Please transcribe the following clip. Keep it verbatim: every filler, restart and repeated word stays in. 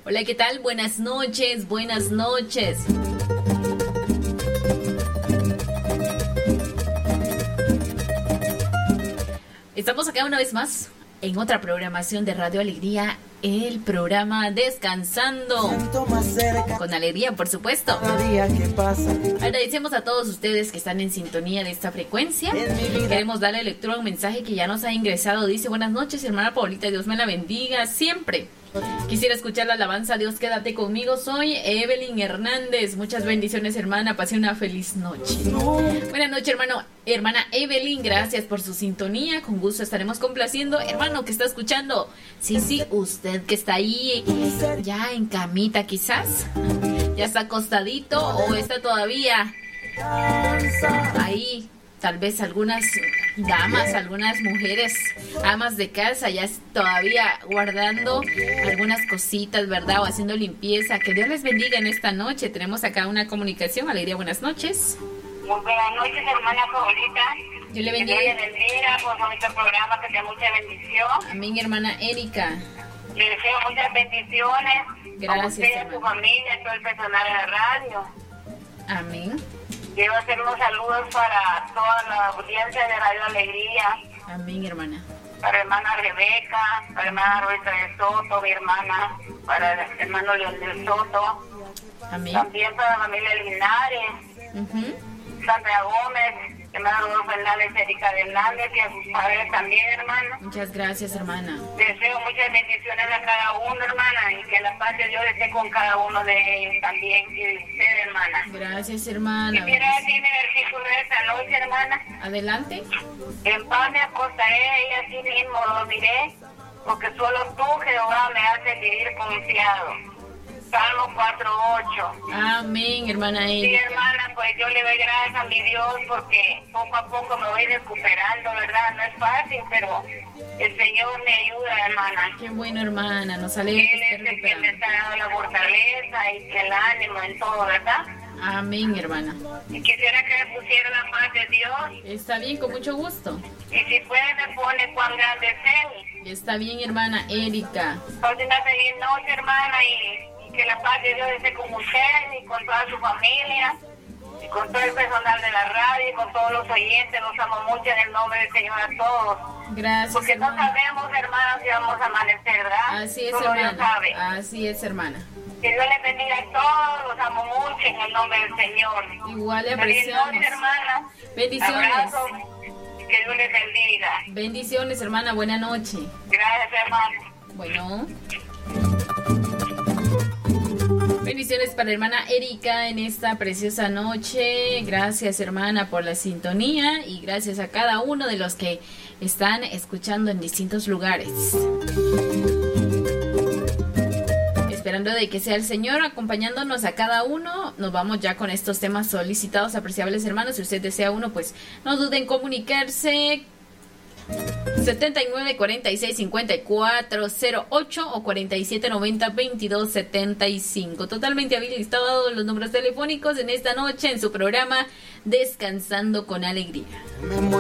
Hola, ¿qué tal? Buenas noches, buenas noches. Estamos acá una vez más en otra programación de Radio Alegría, el programa Descansando con Alegría, por supuesto. Agradecemos a todos ustedes que están en sintonía de esta frecuencia. Queremos darle lectura a un mensaje que ya nos ha ingresado. Dice: buenas noches, hermana Paulita, Dios me la bendiga siempre. Quisiera escuchar la alabanza Dios quédate conmigo. Soy Evelyn Hernández. Muchas bendiciones, hermana. Pase una feliz noche. Buenas noches, hermano. Hermana Evelyn, gracias por su sintonía. Con gusto estaremos complaciendo. Hermano que está escuchando. Sí, sí, usted que está ahí ya en camita quizás. Ya está acostadito o está todavía ahí. Tal vez algunas damas, algunas mujeres, amas de casa, ya todavía guardando algunas cositas, ¿verdad? O haciendo limpieza. Que Dios les bendiga en esta noche. Tenemos acá una comunicación. Alegría, buenas noches. Muy buenas noches, hermana Paulita. Dios le bendiga. Dios le bendiga por nuestro programa, que sea mucha bendición. Amén, hermana Erika. Le deseo muchas bendiciones. Gracias, a usted, a su familia, a todo el personal de la radio. Amén. Quiero hacer unos saludos para toda la audiencia de Radio Alegría. Amén, hermana. Para hermana Rebeca, para hermana Rosa de Soto, mi hermana, para el hermano Leonel Soto. Amén. También para la familia Linares, Uh-huh. Sandra Gómez, hermana Rodolfo Hernández, Erika Hernández y a sus padres también, hermana. Muchas gracias, hermana. Deseo muchas bendiciones a cada uno, hermana, y que la paz de Dios esté con cada uno de ellos también, y de usted, hermana. Gracias, hermana. Quisiera decir mi versículo de esta noche, hermana. Adelante. En paz me acostaré y así mismo dormiré, porque solo tú, Jehová, me haces vivir confiado. Salmo cuatro ocho. Amén, hermana Erika. Sí, hermana, pues yo le doy gracias a mi Dios porque poco a poco me voy recuperando, ¿verdad? No es fácil, pero el Señor me ayuda, hermana. Qué bueno, hermana, nos alegra Él que es esté el que me recuperando. está dando la fortaleza y el ánimo en todo, ¿verdad? Amén, hermana. Y quisiera que me pusiera la paz de Dios. Está bien, con mucho gusto. Y si puede me pone cuán grande es Él. Está bien, hermana Erika. Entonces una feliz noche, hermana, y que la paz de Dios esté con usted y con toda su familia y con todo el personal de la radio y con todos los oyentes. Los amo mucho en el nombre del Señor a todos. Gracias, Porque hermana. no sabemos, hermanos, si vamos a amanecer, ¿verdad? Así es, Solo Dios hermana. sabe. Así es, hermana. Que Dios les bendiga a todos. Los amo mucho en el nombre del Señor. Igual le Feliz apreciamos. noche, hermana. Bendiciones. Abrazo. Que Dios les bendiga. Bendiciones, hermana. Buena noche. Gracias, hermana. Bueno. Bendiciones para la hermana Erika en esta preciosa noche. Gracias, hermana, por la sintonía y gracias a cada uno de los que están escuchando en distintos lugares. Esperando de que sea el Señor acompañándonos a cada uno. Nos vamos ya con estos temas solicitados, apreciables hermanos. Si usted desea uno, pues no duden en comunicarse. setenta y nueve, cuarenta y seis, cincuenta y cuatro, cero ocho o cuarenta y siete, noventa, veintidós, setenta y cinco. Totalmente habilitados los números telefónicos en esta noche en su programa Descansando con Alegría.